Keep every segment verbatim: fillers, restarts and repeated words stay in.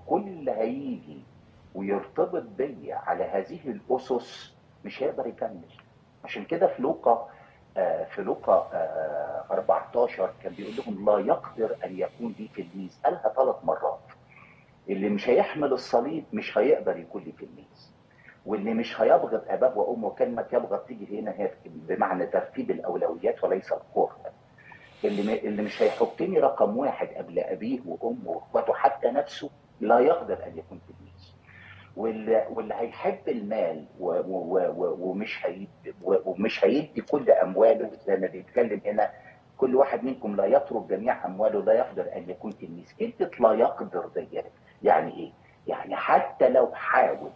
كل اللي هيجي ويرتبط بيا على هذه الاسس مش هيقدر يكمل. عشان كده في لوقا آه، في لوقا آه، أربعتاشر كان بيقول لهم لا يقدر ان يكون لي تلميذ، قالها ثلاث مرات. اللي مش هيحمل الصليب مش هيقدر يكون لي تلميذ، واللي مش هيبغض اباه وامه. كلمه يبغض تيجي هنا هي بمعنى ترتيب الاولويات وليس الكره. اللي م... اللي مش هيحطني رقم واحد قبل ابيه وامه واخواته حتى نفسه لا يقدر ان يكون تلميذ. واللي, واللي هيحب المال و... و... و... ومش هيدي و... ومش هيدي كل امواله زي ما بيتكلم هنا، كل واحد منكم لا يترك جميع امواله لا يقدر ان يكون تلميذ. كلمه لا يقدر ديت يعني ايه؟ يعني حتى لو حاول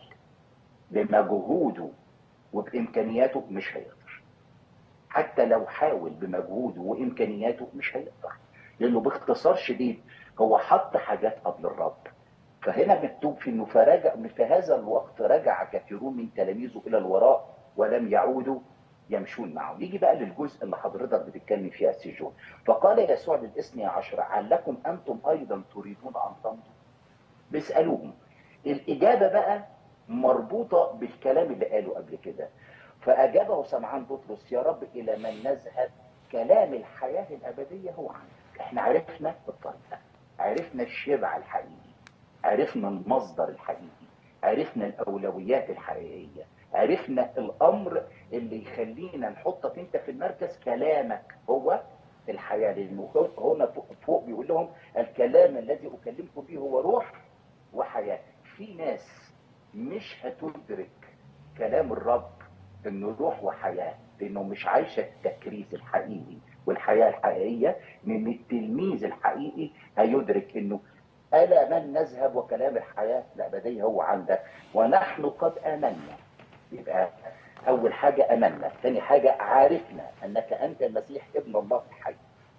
بمجهوده وبامكانياته مش هيقدر. حتى لو حاول بمجهوده وامكانياته مش هيقدر، لانه باختصار شديد هو حط حاجات قبل الرب. فهنا مكتوب في انه فرجع في هذا الوقت رجع كثيرون من تلاميذه الى الوراء ولم يعودوا يمشون معه. نيجي بقى للجزء اللي حضرتك بتتكلم فيه يا سي جون. فقال يسوع للاثني عشر علكم انتم ايضا تريدون ان تمضوا؟ بيسالوهم. الاجابه بقى مربوطه بالكلام اللي قاله قبل كده. فاجابه سمعان بطرس يا رب الى من نذهب؟ كلام الحياه الابديه هو عندك. احنا عرفنا الطريقه، عرفنا الشبع الحقيقي، عرفنا المصدر الحقيقي، عرفنا الاولويات الحقيقيه، عرفنا الامر اللي يخلينا نحطك انت في المركز. كلامك هو الحياه. لانه هنا فوق, فوق بيقول لهم الكلام الذي اكلمكم به هو روح وحياه. في ناس مش هتدرك كلام الرب انه روح وحياه لانه مش عايشه التكريس الحقيقي والحياه الحقيقيه. من التلميذ الحقيقي هيدرك انه ألا من نذهب وكلام الحياة الأبدية هو عندك ونحن قد آمنا. يبقى أول حاجة آمنا، ثاني حاجة عرفنا أنك أنت المسيح ابن الله الحي.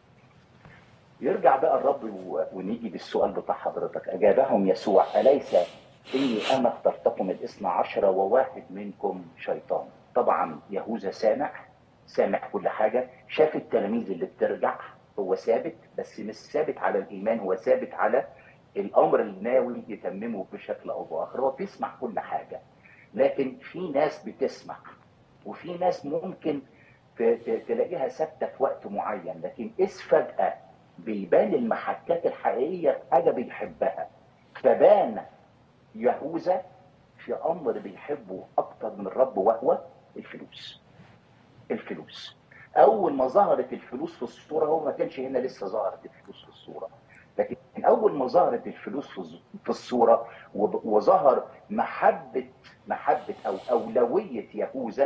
يرجع بقى الرب ونيجي بالسؤال بتاع حضرتك. أجابهم يسوع أليس إني أنا اخترتكم الاثنى عشر وواحد منكم شيطان؟ طبعا يهوذا سامع، سامع كل حاجة، شاف التلاميذ اللي بترجع. هو ثابت، بس مش ثابت على الإيمان، هو ثابت على الأمر الناوي يتممه بشكل أو بآخر. هو بيسمع كل حاجة، لكن في ناس بتسمع وفي ناس ممكن تلاقيها ثابتة في وقت معين، لكن إذ فجأة بيبان المحكات الحقيقية في حاجة بيحبها. فبان يهوذا في أمر بيحبه أكتر من الرب وهو الفلوس. الفلوس أول ما ظهرت الفلوس في الصورة، هو ما كانش هنا لسه ظهرت الفلوس في الصورة، لكن أول ما ظهرت الفلوس في الصورة وظهر محبة محبة أو أولوية يهوذا،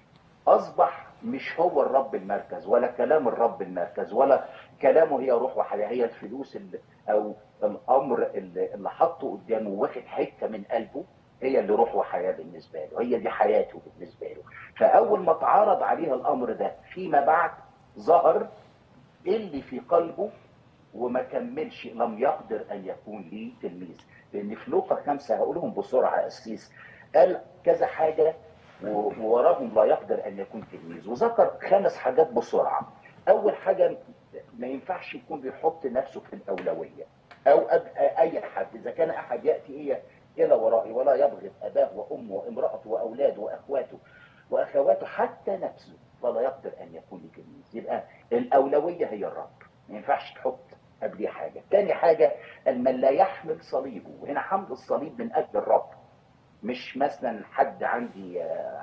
أصبح مش هو الرب المركز ولا كلام الرب المركز ولا كلامه هي روح وحياة. هي الفلوس اللي أو الأمر اللي, اللي حطه قدامه واخد حتة من قلبه، هي اللي روح وحياة بالنسبة له، هي دي حياته بالنسبة له. فأول ما تعرض عليه الأمر ده فيما بعد ظهر اللي في قلبه وما كملش. لم يقدر أن يكون لي تلميذ. لأن في لوقا خمسة هقولهم بسرعة أسيس، قال كذا حاجة ووراهم لا يقدر ان يكون تلميذ، وذكر خمس حاجات بسرعه. اول حاجه ما ينفعش يكون بيحط نفسه في الاولويه، او اي حد اذا كان احد ياتي هي الى ورائي ولا يبغض اباه وامه وامراته واولاده واخواته واخواته حتى نفسه فلا يقدر ان يكون تلميذ. يبقى الاولويه هي الرب، ما ينفعش تحط قبليه حاجه. تاني حاجه من لا يحمل صليبه، وهنا حمل الصليب من اجل الرب، مش مثلا حد عندي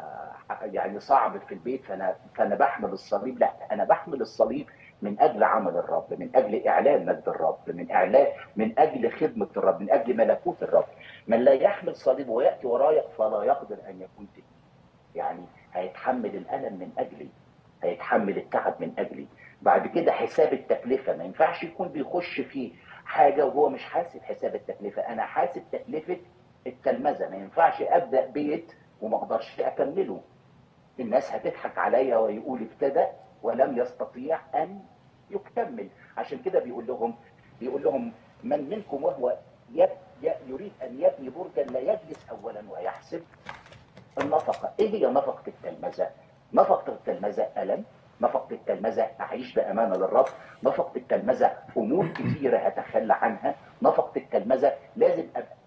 يعني صعب في البيت فانا فانا بحمل الصليب. لا، انا بحمل الصليب من اجل عمل الرب، من اجل اعلان مجد الرب، من اعلان من اجل خدمه الرب، من اجل ملكوت الرب. من لا يحمل صليبه وياتي ورايا فلا يقدر ان يكون تلميذ. يعني هيتحمل الالم من اجلي، هيتحمل التعب من اجلي. بعد كده حساب التكلفه، ما ينفعش يكون بيخش في حاجه وهو مش حاسب حساب التكلفه. انا حاسب تكلفه التلمذه، ما ينفعش ابدا بيت وما اقدرش اكمله. الناس هتضحك عليا ويقول ابتدى ولم يستطيع ان يكمل. عشان كده بيقول لهم بيقول لهم من منكم وهو يريد ان يبني برجا لا يجلس اولا ويحسب النفقه. ايه هي نفقه التلمذه؟ نفقه التلمذه الم، نفقه التلمذه اعيش بامانه للرب، نفقه التلمذه امور كثيره هتخلى عنها، نفقه التلمذه لازم ابقى